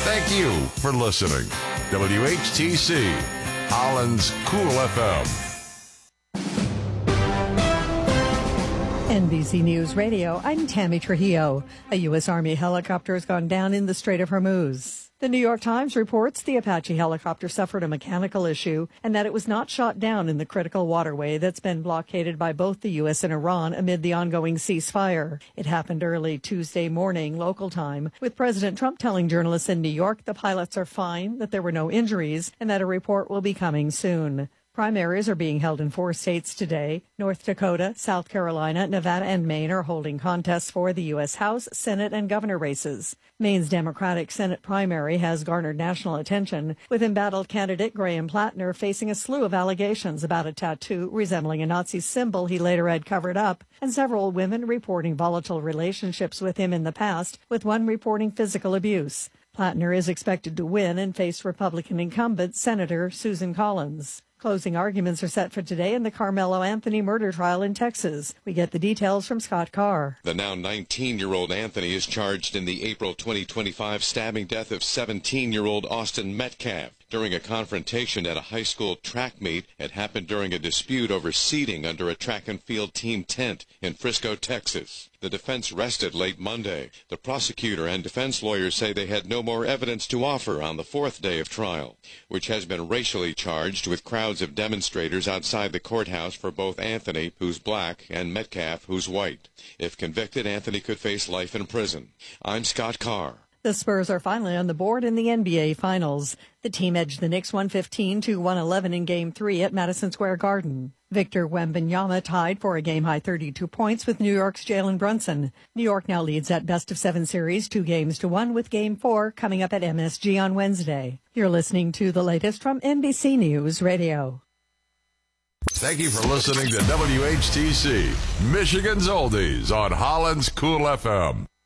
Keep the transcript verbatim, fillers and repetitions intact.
Thank you for listening. W H T C, Holland's Cool F M. N B C News Radio, I'm Tammy Trujillo. A U S. Army helicopter has gone down in the Strait of Hormuz. The New York Times reports the Apache helicopter suffered a mechanical issue and that it was not shot down in the critical waterway that's been blockaded by both the U S and Iran amid the ongoing ceasefire. It happened early Tuesday morning, local time, with President Trump telling journalists in New York the pilots are fine, that there were no injuries, and that a report will be coming soon. Primaries are being held in four states today. North Dakota, South Carolina, Nevada, and Maine are holding contests for the U S. House, Senate, and governor races. Maine's Democratic Senate primary has garnered national attention, with embattled candidate Graham Plattner facing a slew of allegations about a tattoo resembling a Nazi symbol he later had covered up, and several women reporting volatile relationships with him in the past, with one reporting physical abuse. Plattner is expected to win and face Republican incumbent Senator Susan Collins. Closing arguments are set for today in the Carmelo Anthony murder trial in Texas. We get the details from Scott Carr. The now nineteen-year-old Anthony is charged in the April twenty twenty-five stabbing death of seventeen-year-old Austin Metcalf during a confrontation at a high school track meet. It happened during a dispute over seating under a track and field team tent in Frisco, Texas. The defense rested late Monday. The prosecutor and defense lawyers say they had no more evidence to offer on the fourth day of trial, which has been racially charged, with crowds of demonstrators outside the courthouse for both Anthony, who's black, and Metcalf, who's white. If convicted, Anthony could face life in prison. I'm Scott Carr. The Spurs are finally on the board in the N B A Finals. The team edged the Knicks one fifteen to one eleven in Game three at Madison Square Garden. Victor Wembanyama tied for a game-high thirty-two points with New York's Jalen Brunson. New York now leads that best-of-seven series two games to one, with Game four coming up at M S G on Wednesday. You're listening to the latest from N B C News Radio. Thank you for listening to W H T C, Michigan's Oldies on Holland's Cool F M.